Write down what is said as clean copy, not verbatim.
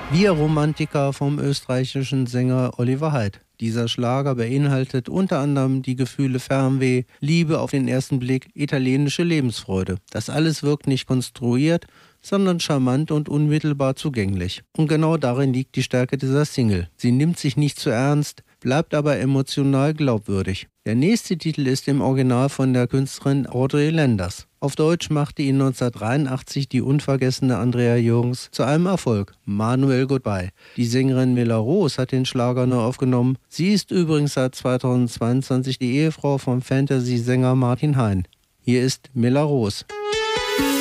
Wir Romantiker vom österreichischen Sänger Oliver Heydt. Dieser Schlager beinhaltet unter anderem die Gefühle Fernweh, Liebe auf den ersten Blick, italienische Lebensfreude. Das alles wirkt nicht konstruiert, sondern charmant und unmittelbar zugänglich. Und genau darin liegt die Stärke dieser Single. Sie nimmt sich nicht zu ernst, bleibt aber emotional glaubwürdig. Der nächste Titel ist im Original von der Künstlerin Audrey Landers. Auf Deutsch machte ihn 1983 die unvergessene Andrea Jürgens zu einem Erfolg. Manuel Goodbye. Die Sängerin Mela Roos hat den Schlager neu aufgenommen. Sie ist übrigens seit 2022 die Ehefrau vom Fantasy-Sänger Martin Hein. Hier ist Mela Roos.